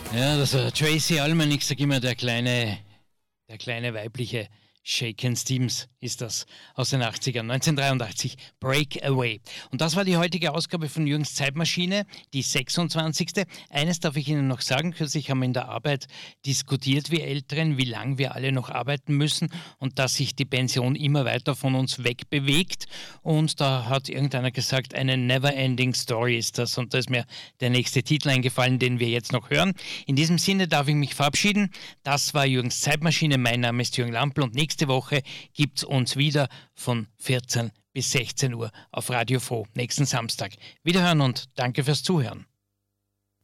Ja, das war Tracy Ullman, ich sag immer, der kleine weibliche Shakin' Stevens ist das aus den 80ern, 1983, Breakaway. Und das war die heutige Ausgabe von Jürgens Zeitmaschine, die 26. Eines darf ich Ihnen noch sagen, kürzlich haben wir in der Arbeit diskutiert, wir Älteren, wie lange wir alle noch arbeiten müssen und dass sich die Pension immer weiter von uns wegbewegt. Und da hat irgendeiner gesagt, eine Never-Ending Story ist das. Und da ist mir der nächste Titel eingefallen, den wir jetzt noch hören. In diesem Sinne darf ich mich verabschieden. Das war Jürgens Zeitmaschine. Mein Name ist Jürgen Lampl und nächste Woche gibt es uns wieder von 14 bis 16 Uhr auf Radio Froh nächsten Samstag. Wiederhören und danke fürs Zuhören.